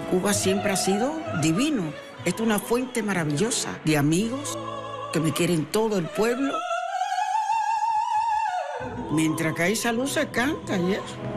Cuba siempre ha sido divino. Es una fuente maravillosa de amigos que me quieren todo el pueblo. Mientras que hay salud se canta y eso.